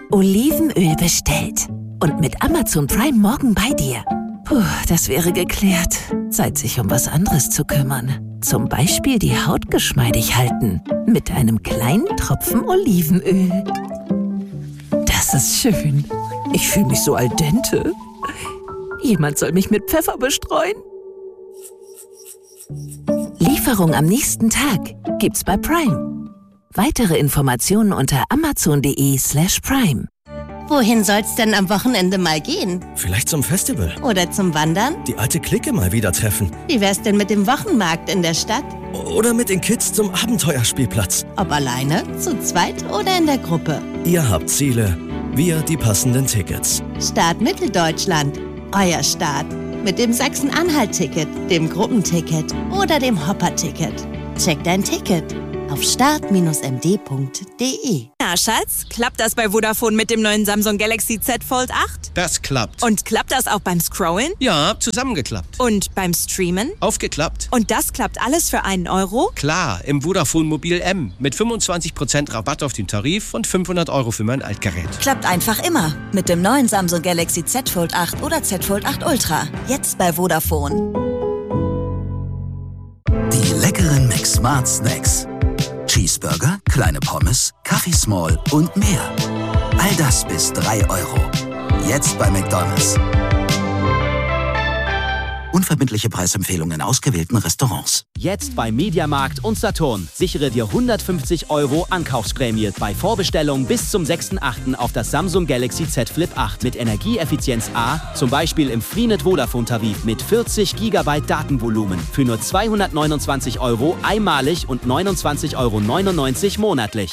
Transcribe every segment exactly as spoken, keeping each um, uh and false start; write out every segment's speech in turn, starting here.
Olivenöl bestellt. Und mit Amazon Prime morgen bei dir. Puh, das wäre geklärt. Zeit, sich um was anderes zu kümmern. Zum Beispiel die Haut geschmeidig halten. Mit einem kleinen Tropfen Olivenöl. Das ist schön. Ich fühle mich so al dente. Jemand soll mich mit Pfeffer bestreuen. Lieferung am nächsten Tag gibt's bei Prime. Weitere Informationen unter amazon.de slash prime. Wohin soll's denn am Wochenende mal gehen? Vielleicht zum Festival. Oder zum Wandern? Die alte Clique mal wieder treffen. Wie wär's denn mit dem Wochenmarkt in der Stadt? Oder mit den Kids zum Abenteuerspielplatz. Ob alleine, zu zweit oder in der Gruppe. Ihr habt Ziele, wir die passenden Tickets. Start Mitteldeutschland. Euer Start. Mit dem Sachsen-Anhalt-Ticket, dem Gruppenticket oder dem Hopper-Ticket. Check dein Ticket auf start Bindestrich m d Punkt d e. Na, Schatz, klappt das bei Vodafone mit dem neuen Samsung Galaxy Z Fold acht? Das klappt. Und klappt das auch beim Scrollen? Ja, zusammengeklappt. Und beim Streamen? Aufgeklappt. Und das klappt alles für einen Euro? Klar, im Vodafone Mobil M. Mit fünfundzwanzig Prozent Rabatt auf den Tarif und fünfhundert Euro für mein Altgerät. Klappt einfach immer. Mit dem neuen Samsung Galaxy Z Fold acht oder Z Fold acht Ultra. Jetzt bei Vodafone. Die leckeren McSmart Snacks. Cheeseburger, kleine Pommes, Kaffee Small und mehr. All das bis drei Euro. Jetzt bei McDonald's. Unverbindliche Preisempfehlungen in ausgewählten Restaurants. Jetzt bei Mediamarkt und Saturn. Sichere dir hundertfünfzig Euro Ankaufsprämie bei Vorbestellung bis zum sechsten achten auf das Samsung Galaxy Z Flip acht mit Energieeffizienz A, zum Beispiel im Freenet Vodafone-Tarif mit vierzig Gigabyte Datenvolumen für nur zweihundertneunundzwanzig Euro einmalig und neunundzwanzig Euro neunundneunzig monatlich.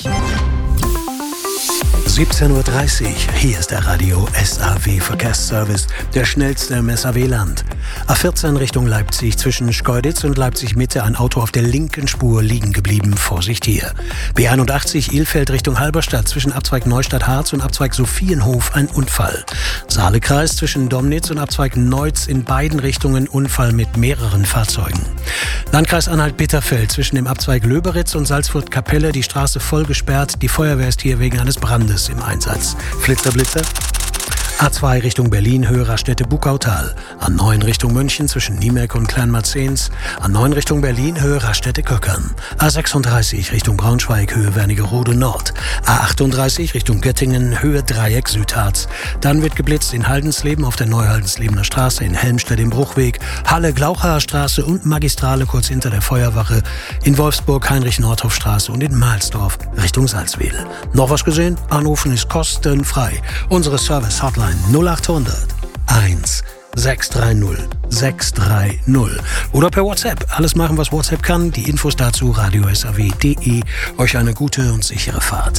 siebzehn Uhr dreißig, hier ist der Radio S A W Verkehrsservice, der schnellste im S A W-Land. A vierzehn Richtung Leipzig zwischen Schkeuditz und Leipzig-Mitte ein Auto auf der linken Spur liegen geblieben, Vorsicht hier. B einundachtzig Ilfeld Richtung Halberstadt zwischen Abzweig Neustadt-Harz und Abzweig Sophienhof ein Unfall. Saalekreis zwischen Domnitz und Abzweig Neutz in beiden Richtungen Unfall mit mehreren Fahrzeugen. Landkreis Anhalt-Bitterfeld zwischen dem Abzweig Löberitz und Salzburg-Kapelle die Straße voll gesperrt, die Feuerwehr ist hier wegen eines Brandes im Einsatz. Flitzer-Blitzer. A zwei Richtung Berlin, Höhe Raststätte-Buckautal. A neun Richtung München zwischen Niemek und Kleinmarzens. A neun Richtung Berlin, Höhe Raststätte-Köckern. A sechsunddreißig Richtung Braunschweig, Höhe Wernigerode Nord. A achtunddreißig Richtung Göttingen, Höhe Dreieck Südharz. Dann wird geblitzt in Haldensleben auf der Neuhaldenslebener Straße, in Helmstedt im Bruchweg, Halle Glauchaer Straße und Magistrale kurz hinter der Feuerwache. In Wolfsburg Heinrich-Nordhoff-Straße und in Mahlsdorf Richtung Salzwedel. Noch was gesehen? Anrufen ist kostenfrei. Unsere Service-Hotline null achthundert eins sechs drei null sechs drei null oder per WhatsApp. Alles machen, was WhatsApp kann. Die Infos dazu radio s a w punkt d e. Euch eine gute und sichere Fahrt.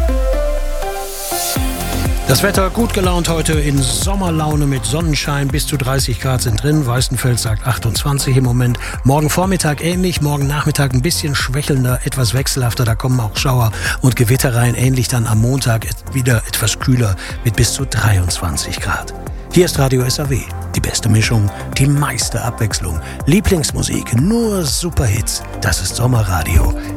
Das Wetter gut gelaunt heute in Sommerlaune mit Sonnenschein. Bis zu dreißig Grad sind drin. Weißenfels sagt achtundzwanzig im Moment. Morgen Vormittag ähnlich, morgen Nachmittag ein bisschen schwächelnder, etwas wechselhafter. Da kommen auch Schauer und Gewitter rein. Ähnlich dann am Montag wieder etwas kühler mit bis zu dreiundzwanzig Grad. Hier ist Radio S A W. Die beste Mischung, die meiste Abwechslung. Lieblingsmusik, nur Superhits. Das ist Sommerradio